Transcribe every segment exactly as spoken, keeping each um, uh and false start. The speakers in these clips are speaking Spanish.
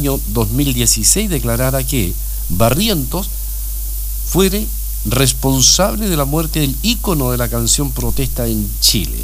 año dos mil dieciséis declarara que Barrientos fuere responsable de la muerte del ícono de la canción protesta en Chile.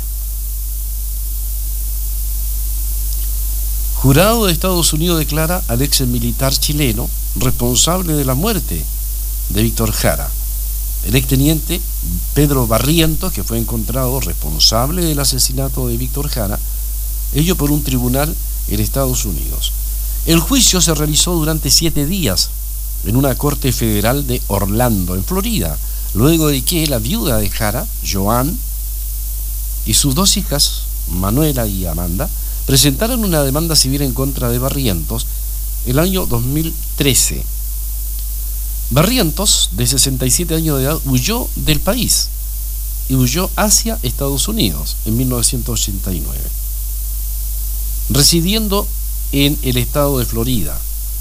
Jurado de Estados Unidos declara al ex militar chileno responsable de la muerte de Víctor Jara. El exteniente Pedro Barrientos, que fue encontrado responsable del asesinato de Víctor Jara, ello por un tribunal en Estados Unidos. El juicio se realizó durante siete días en una corte federal de Orlando, en Florida, luego de que la viuda de Jara, Joan, y sus dos hijas, Manuela y Amanda, presentaron una demanda civil en contra de Barrientos el año dos mil trece. Barrientos, de sesenta y siete años de edad, huyó del país y huyó hacia Estados Unidos en mil novecientos ochenta y nueve, residiendo en el estado de Florida.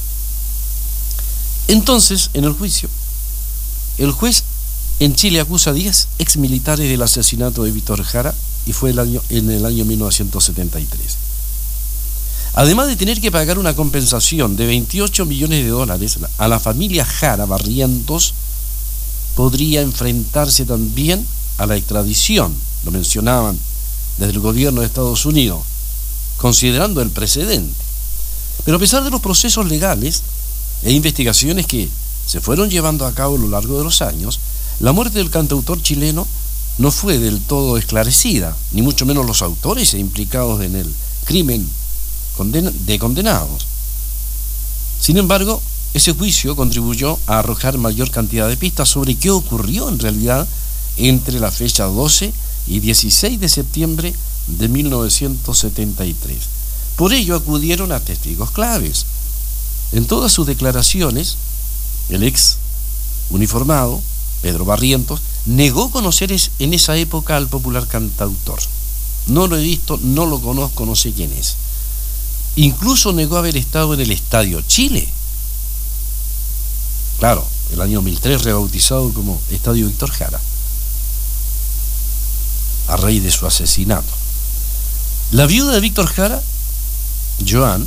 Entonces, en el juicio, el juez en Chile acusa a diez exmilitares del asesinato de Víctor Jara y fue el año, en el año mil novecientos setenta y tres. Además de tener que pagar una compensación de veintiocho millones de dólares a la familia Jara, Barrientos podría enfrentarse también a la extradición, lo mencionaban desde el gobierno de Estados Unidos, considerando el precedente. Pero a pesar de los procesos legales e investigaciones que se fueron llevando a cabo a lo largo de los años, la muerte del cantautor chileno no fue del todo esclarecida, ni mucho menos los autores e implicados en el crimen de condenados. Sin embargo, ese juicio contribuyó a arrojar mayor cantidad de pistas sobre qué ocurrió en realidad entre la fecha doce y dieciséis de septiembre de mil novecientos setenta y tres. Por ello acudieron a testigos claves. En todas sus declaraciones, el ex uniformado, Pedro Barrientos, negó conocer en esa época al popular cantautor. No lo he visto, no lo conozco, no sé quién es. Incluso negó haber estado en el Estadio Chile. Claro, el año dos mil tres rebautizado como Estadio Víctor Jara, a raíz de su asesinato. La viuda de Víctor Jara, Joan,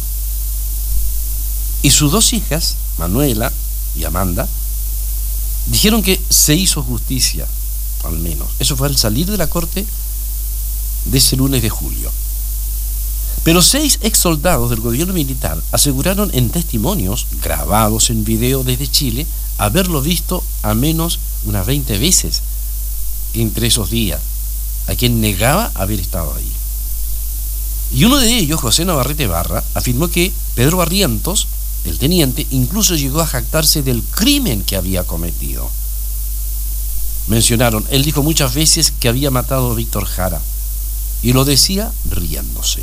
y sus dos hijas, Manuela y Amanda, dijeron que se hizo justicia, al menos. Eso fue al salir de la corte de ese lunes de julio. Pero seis ex soldados del gobierno militar aseguraron en testimonios grabados en video desde Chile haberlo visto a menos unas veinte veces entre esos días, a quien negaba haber estado ahí. Y uno de ellos, José Navarrete Barra, afirmó que Pedro Barrientos, el teniente, incluso llegó a jactarse del crimen que había cometido. Mencionaron, él dijo muchas veces que había matado a Víctor Jara, y lo decía riéndose.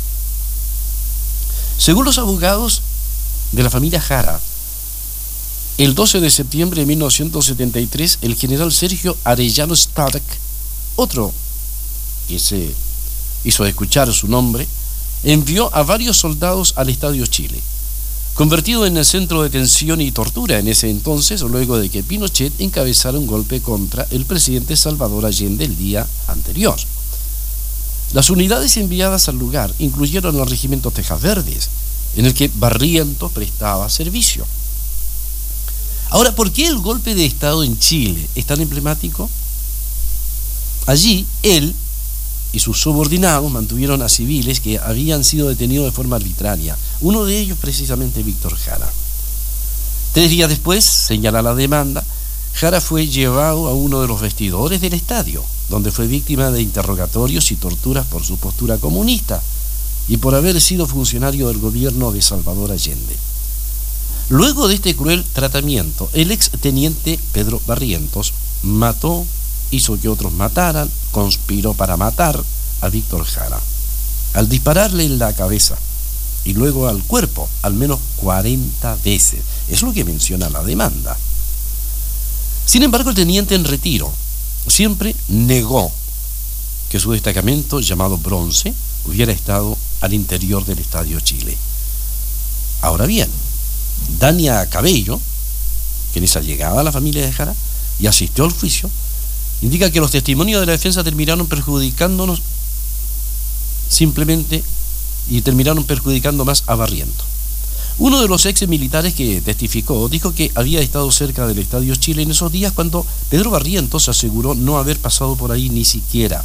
Según los abogados de la familia Jara, el doce de septiembre de mil novecientos setenta y tres, el general Sergio Arellano Stark, otro que se hizo escuchar su nombre, envió a varios soldados al Estadio Chile, convertido en el centro de detención y tortura en ese entonces, luego de que Pinochet encabezara un golpe contra el presidente Salvador Allende el día anterior. Las unidades enviadas al lugar incluyeron al regimiento Tejas Verdes, en el que Barrientos prestaba servicio. Ahora, ¿por qué el golpe de Estado en Chile es tan emblemático? Allí, él y sus subordinados mantuvieron a civiles que habían sido detenidos de forma arbitraria, uno de ellos precisamente Víctor Jara. Tres días después, señala la demanda, Jara fue llevado a uno de los vestidores del estadio, donde fue víctima de interrogatorios y torturas por su postura comunista y por haber sido funcionario del gobierno de Salvador Allende. Luego de este cruel tratamiento, el ex teniente Pedro Barrientos mató, hizo que otros mataran, conspiró para matar a Víctor Jara, al dispararle en la cabeza y luego al cuerpo, al menos cuarenta veces. Es lo que menciona la demanda. Sin embargo, el teniente en retiro siempre negó que su destacamento, llamado Bronce, hubiera estado al interior del Estadio Chile. Ahora bien, Dania Cabello, quien es allegada a la familia de Jara y asistió al juicio, indica que los testimonios de la defensa terminaron perjudicándonos simplemente y terminaron perjudicando más a Barrientos. Uno de los ex militares que testificó dijo que había estado cerca del Estadio Chile en esos días cuando Pedro Barrientos aseguró no haber pasado por ahí ni siquiera.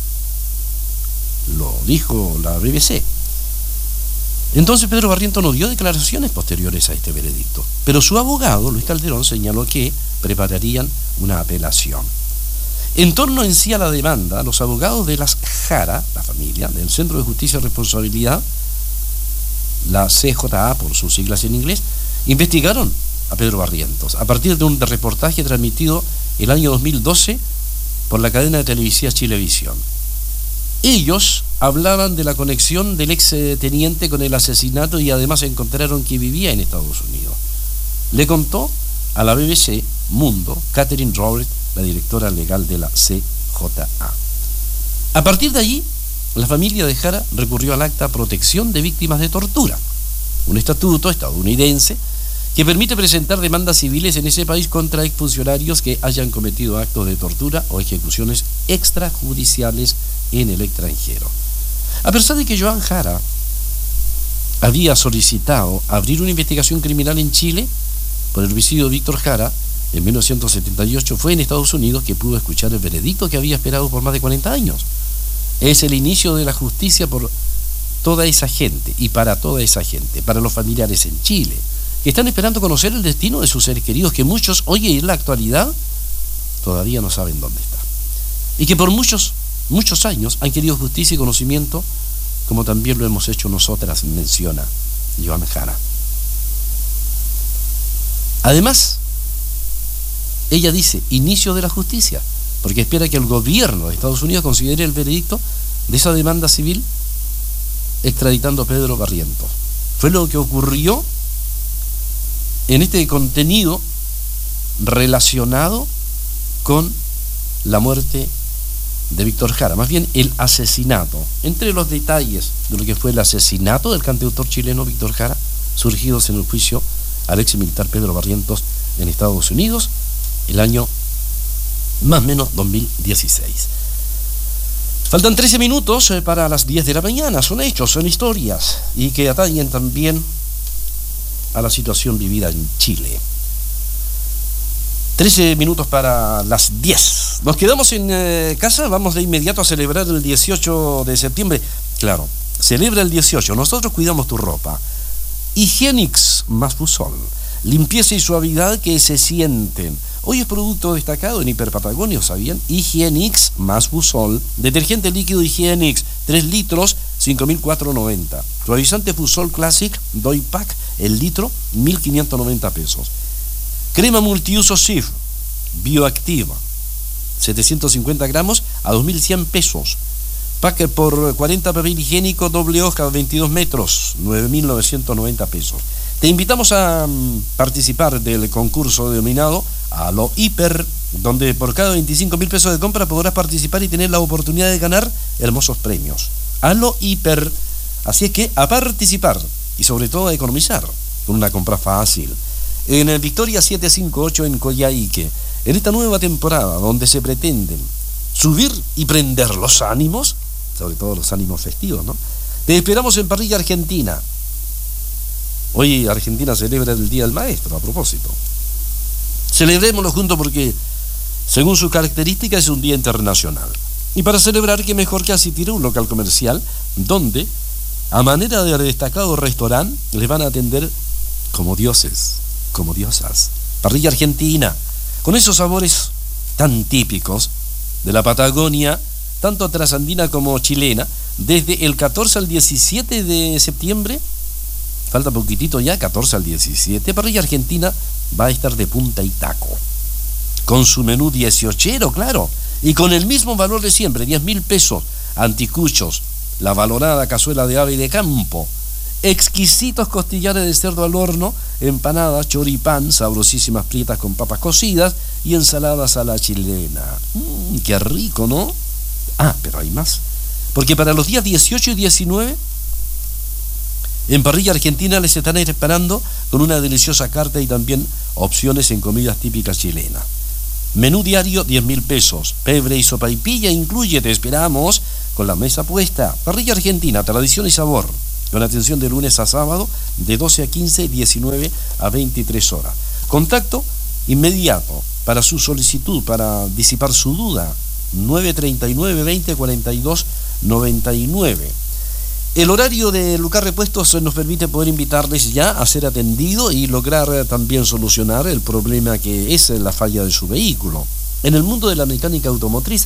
Lo dijo la B B C. Entonces Pedro Barrientos no dio declaraciones posteriores a este veredicto, pero su abogado, Luis Calderón, señaló que prepararían una apelación. En torno en sí a la demanda, los abogados de las Jara, la familia, del Centro de Justicia y Responsabilidad, la C J A por sus siglas en inglés, investigaron a Pedro Barrientos a partir de un reportaje transmitido el año dos mil doce por la cadena de televisión Chilevisión. Ellos hablaban de la conexión del ex teniente con el asesinato y además encontraron que vivía en Estados Unidos. Le contó a la B B C Mundo Catherine Robert, la directora legal de la C J A. A partir de allí, la familia de Jara recurrió al acta Protección de Víctimas de Tortura, un estatuto estadounidense que permite presentar demandas civiles en ese país contra exfuncionarios que hayan cometido actos de tortura o ejecuciones extrajudiciales en el extranjero. A pesar de que Joan Jara había solicitado abrir una investigación criminal en Chile por el homicidio de Víctor Jara en mil novecientos setenta y ocho, fue en Estados Unidos que pudo escuchar el veredicto que había esperado por más de cuarenta años. Es el inicio de la justicia por toda esa gente y para toda esa gente, para los familiares en Chile, que están esperando conocer el destino de sus seres queridos, que muchos hoy en la actualidad todavía no saben dónde está. Y que por muchos, muchos años han querido justicia y conocimiento, como también lo hemos hecho nosotras, menciona Joan Jara. Además, ella dice, inicio de la justicia, porque espera que el gobierno de Estados Unidos considere el veredicto de esa demanda civil extraditando a Pedro Barrientos. Fue lo que ocurrió en este contenido relacionado con la muerte de Víctor Jara, más bien el asesinato. Entre los detalles de lo que fue el asesinato del cantautor chileno Víctor Jara, surgidos en el juicio al ex militar Pedro Barrientos en Estados Unidos, el año más o menos dos mil dieciséis. Faltan trece minutos para las diez de la mañana. Son hechos, son historias y que atañen también a la situación vivida en Chile. trece minutos para las diez. Nos quedamos en eh, casa, vamos de inmediato a celebrar el dieciocho de septiembre. Claro, celebra el dieciocho, nosotros cuidamos tu ropa. Higienix más Fusol, limpieza y suavidad que se sienten. Hoy es producto destacado en Hiper Patagonia, ¿sabían? Higienix más Fusol, detergente líquido Higienix, tres litros, cinco mil cuatrocientos noventa. Suavizante Fusol Classic, Doy Pack, el litro, mil quinientos noventa pesos. Crema multiuso Sif, bioactiva, setecientos cincuenta gramos a dos mil cien pesos. Pack por cuarenta papel higiénico, doble hoja, veintidós metros, nueve mil novecientos noventa pesos. Te invitamos a um, participar del concurso denominado A lo Hiper, donde por cada veinticinco mil pesos de compra podrás participar y tener la oportunidad de ganar hermosos premios. A lo Hiper. Así es que a participar y sobre todo a economizar con una compra fácil. En el Victoria setecientos cincuenta y ocho en Coyhaique, en esta nueva temporada donde se pretenden subir y prender los ánimos, sobre todo los ánimos festivos, ¿no? Te esperamos en Parrilla Argentina. Hoy Argentina celebra el Día del Maestro, a propósito. Celebrémoslo juntos porque, según sus características, es un día internacional. Y para celebrar, qué mejor que asistir a un local comercial donde, a manera de destacado restaurante, les van a atender como dioses, como diosas. Parrilla Argentina, con esos sabores tan típicos de la Patagonia, tanto trasandina como chilena, desde el catorce al diecisiete de septiembre. Falta poquitito ya, catorce al diecisiete. Parrilla Argentina va a estar de punta y taco, con su menú dieciochero, claro, y con el mismo valor de siempre, diez mil pesos. Anticuchos, la valorada cazuela de ave de campo, exquisitos costillares de cerdo al horno, empanadas, choripán, sabrosísimas prietas con papas cocidas y ensaladas a la chilena. Mmm, qué rico, ¿no? Ah, pero hay más, porque para los días dieciocho y diecinueve en Parrilla Argentina les están esperando con una deliciosa carta y también opciones en comidas típicas chilenas. Menú diario, diez mil pesos. Pebre y sopaipilla incluye, te esperamos con la mesa puesta. Parrilla Argentina, tradición y sabor. con atención de lunes a sábado, de doce a quince, diecinueve a veintitrés horas. Contacto inmediato para su solicitud, para disipar su duda, nueve treinta y nueve, veinte, cuarenta y dos, noventa y nueve. El horario de Lucar Repuestos nos permite poder invitarles ya a ser atendido y lograr también solucionar el problema que es la falla de su vehículo. En el mundo de la mecánica automotriz,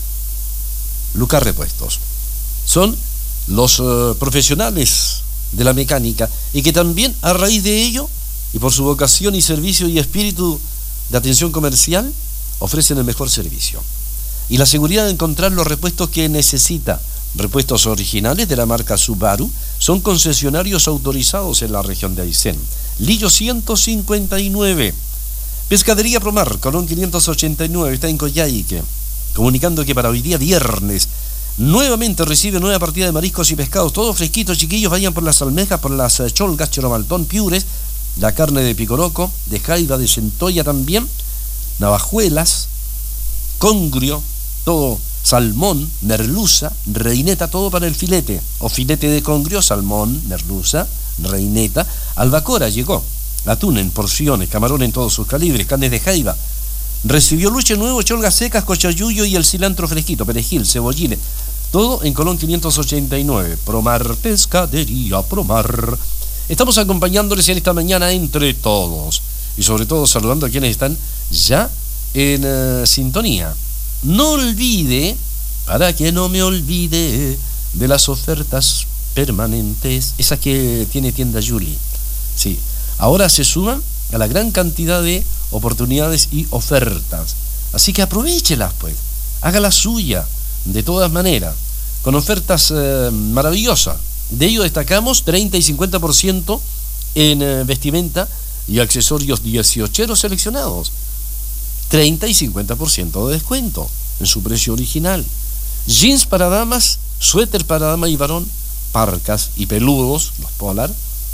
Lucar Repuestos son los uh, profesionales de la mecánica y que también a raíz de ello y por su vocación y servicio y espíritu de atención comercial ofrecen el mejor servicio y la seguridad de encontrar los repuestos que necesita. Repuestos originales de la marca Subaru, son concesionarios autorizados en la región de Aysén. Lillo ciento cincuenta y nueve. Pescadería Promar, Colón quinientos ochenta y nueve, está en Coyhaique, comunicando que para hoy día viernes nuevamente recibe nueva partida de mariscos y pescados, todos fresquitos, chiquillos, vayan por las almejas, por las cholgas, choromaltón, piures, la carne de picoroco, de jaiba, de centolla también, navajuelas, congrio, todo, salmón, merluza, reineta, todo para el filete, o filete de congrio, salmón, merluza, reineta, albacora llegó, atún en porciones, camarón en todos sus calibres, carnes de jaiba, recibió luche nuevo, cholgas secas, cochayuyo y el cilantro fresquito, perejil, cebollines, todo en Colón quinientos ochenta y nueve, Promar, Pescadería Promar. Estamos acompañándoles en esta mañana entre todos y sobre todo saludando a quienes están ya en uh, sintonía. No olvide, para que no me olvide de las ofertas permanentes, esas que tiene tienda Julie. Sí, ahora se suman a la gran cantidad de oportunidades y ofertas. Así que aprovéchelas, pues. Haga la suya, de todas maneras, con ofertas eh, maravillosas. De ello destacamos treinta y cincuenta por ciento en eh, vestimenta y accesorios dieciocheros seleccionados. treinta y cincuenta por ciento de descuento en su precio original. Jeans para damas, suéter para dama y varón, parcas y peludos, los polar.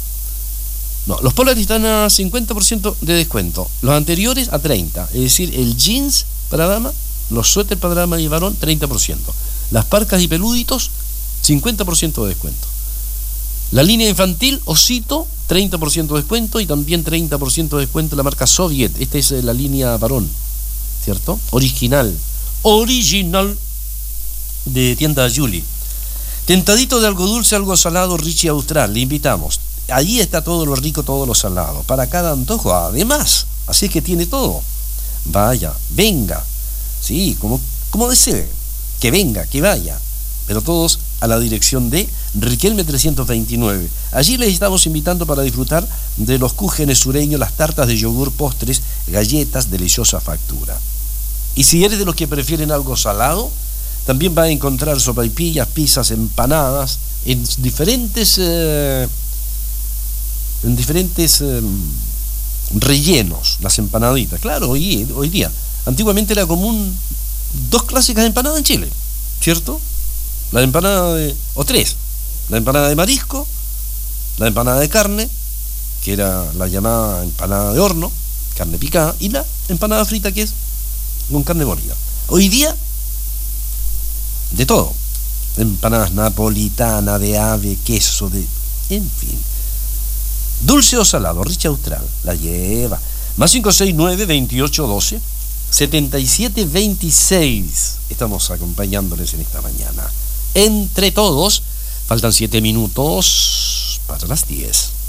No, los polar están a cincuenta por ciento de descuento. Los anteriores a treinta por ciento. Es decir, el jeans para dama, los suéter para dama y varón, treinta por ciento. Las parcas y peluditos, cincuenta por ciento de descuento. La línea infantil, Osito, treinta por ciento de descuento y también treinta por ciento de descuento la marca Soviet. Esta es la línea varón, ¿cierto? Original. Original de tienda Julie. Tentadito de algo dulce, algo salado, Richie Austral. Le invitamos. Allí está todo lo rico, todo lo salado. Para cada antojo, además. Así es que tiene todo. Vaya, venga. Sí, como, como desee. Que venga, que vaya. Pero todos a la dirección de Riquelme trescientos veintinueve. Allí les estamos invitando para disfrutar de los cúgenes sureños, las tartas de yogur, postres, galletas, deliciosa factura. Y si eres de los que prefieren algo salado, también va a encontrar sopaipillas, pizzas, empanadas, en diferentes, eh, en diferentes eh, rellenos, las empanaditas. Claro, hoy, hoy día. Antiguamente era común dos clásicas de empanadas en Chile, ¿cierto? La empanada de, o tres, la empanada de marisco, la empanada de carne, que era la llamada empanada de horno, carne picada, y la empanada frita, que es con carne molida. Hoy día, de todo, empanadas napolitana, de ave, queso, de, en fin. Dulce o salado, Richie Austral, la lleva. Más cinco seis nueve, veintiocho doce, setenta y siete veintiséis. Estamos acompañándoles en esta mañana. Entre todos, faltan siete minutos para las diez.